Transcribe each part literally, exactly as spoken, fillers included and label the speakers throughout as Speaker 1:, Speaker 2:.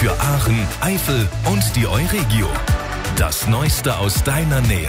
Speaker 1: für Aachen, Eifel und die Euregio. Das Neueste aus deiner Nähe.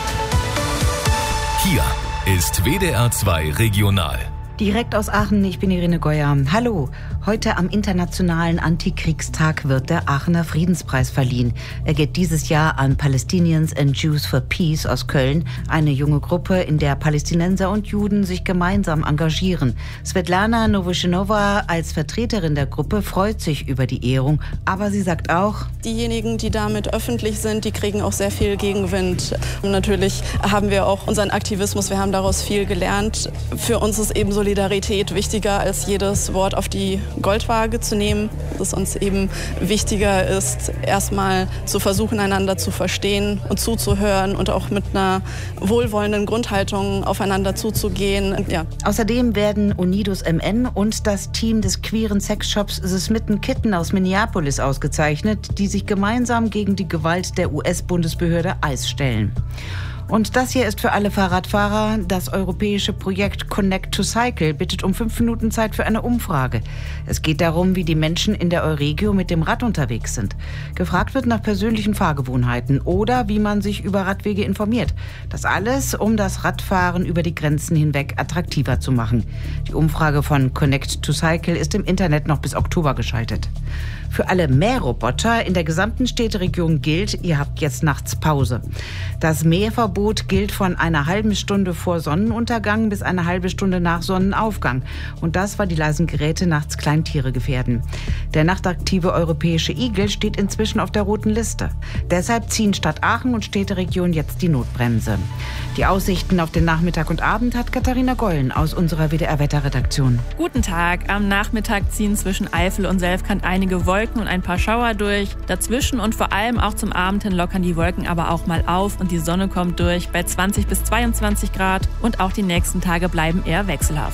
Speaker 1: Hier ist W D R zwei Regional.
Speaker 2: Direkt aus Aachen, ich bin Irene Geuer. Hallo, heute am Internationalen Antikriegstag wird der Aachener Friedenspreis verliehen. Er geht dieses Jahr an Palestinians and Jews for Peace aus Köln, eine junge Gruppe, in der Palästinenser und Juden sich gemeinsam engagieren. Svetlana Novoschenova als Vertreterin der Gruppe freut sich über die Ehrung, aber sie sagt auch:
Speaker 3: Diejenigen, die damit öffentlich sind, die kriegen auch sehr viel Gegenwind. Und natürlich haben wir auch unseren Aktivismus, wir haben daraus viel gelernt. Für uns ist eben Solidarität wichtiger als jedes Wort auf die Goldwaage zu nehmen. Dass uns eben wichtiger ist, erstmal zu versuchen, einander zu verstehen und zuzuhören und auch mit einer wohlwollenden Grundhaltung aufeinander zuzugehen. Ja.
Speaker 2: Außerdem werden Unidos M N und das Team des queeren Sexshops The Smitten Kitten aus Minneapolis ausgezeichnet, die sich gemeinsam gegen die Gewalt der U S-Bundesbehörde ICE stellen. Und das hier ist für alle Fahrradfahrer. Das europäische Projekt Connect to Cycle bittet um fünf Minuten Zeit für eine Umfrage. Es geht darum, wie die Menschen in der Euregio mit dem Rad unterwegs sind. Gefragt wird nach persönlichen Fahrgewohnheiten oder wie man sich über Radwege informiert. Das alles, um das Radfahren über die Grenzen hinweg attraktiver zu machen. Die Umfrage von Connect to Cycle ist im Internet noch bis Oktober geschaltet. Für alle Mähroboter in der gesamten Städteregion gilt, ihr habt jetzt nachts Pause. Das Mähverbot gilt von einer halben Stunde vor Sonnenuntergang bis eine halbe Stunde nach Sonnenaufgang. Und das, weil die leisen Geräte nachts Kleintiere gefährden. Der nachtaktive europäische Igel steht inzwischen auf der roten Liste. Deshalb ziehen Stadt Aachen und Städteregion jetzt die Notbremse. Die Aussichten auf den Nachmittag und Abend hat Katharina Gollen aus unserer W D R-Wetterredaktion.
Speaker 4: Guten Tag. Am Nachmittag ziehen zwischen Eifel und Selfkant einige Wolken und ein paar Schauer durch. Dazwischen und vor allem auch zum Abend hin lockern die Wolken aber auch mal auf und die Sonne kommt durch bei zwanzig bis zweiundzwanzig Grad und auch die nächsten Tage bleiben eher wechselhaft.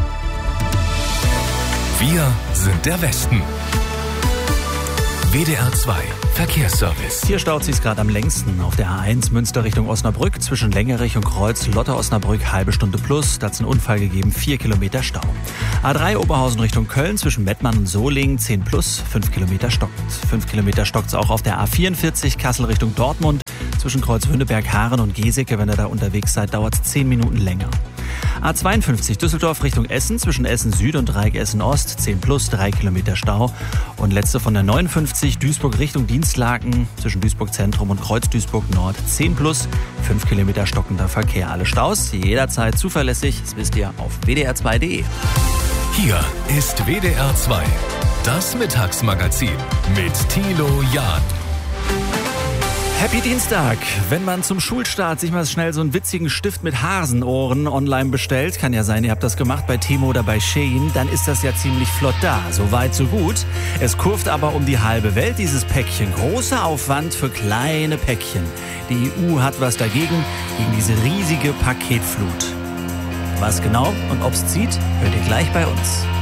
Speaker 1: Wir sind der Westen. W D R zwei Verkehrsservice.
Speaker 5: Hier staut sich's gerade am längsten auf der A eins Münster Richtung Osnabrück zwischen Längerich und Kreuz Lotte Osnabrück halbe Stunde plus. Da hat's einen Unfall gegeben, vier Kilometer Stau. A drei Oberhausen Richtung Köln zwischen Mettmann und Solingen zehn plus, fünf Kilometer stockend. fünf Kilometer stockt's auch auf der A vierundvierzig Kassel Richtung Dortmund zwischen Kreuz Wünneberg, Haaren und Geseke. Wenn ihr da unterwegs seid, dauert's zehn Minuten länger. A zweiundfünfzig Düsseldorf Richtung Essen zwischen Essen Süd und Dreieck Essen Ost zehn plus, drei Kilometer Stau. Und letzte von der neunundfünfzig Duisburg Richtung Dienstlaken zwischen Duisburg Zentrum und Kreuz Duisburg Nord zehn plus, fünf Kilometer stockender Verkehr. Alle Staus jederzeit zuverlässig, das wisst ihr auf w d r zwei punkt d e.
Speaker 1: Hier ist W D R zwei, das Mittagsmagazin mit Thilo Jahn.
Speaker 5: Happy Dienstag! Wenn man zum Schulstart sich mal schnell so einen witzigen Stift mit Hasenohren online bestellt, kann ja sein, ihr habt das gemacht bei Temu oder bei Shein, dann ist das ja ziemlich flott da. So weit, so gut. Es kurvt aber um die halbe Welt, dieses Päckchen. Großer Aufwand für kleine Päckchen. Die E U hat was dagegen, gegen diese riesige Paketflut. Was genau und ob's zieht, hört ihr gleich bei uns.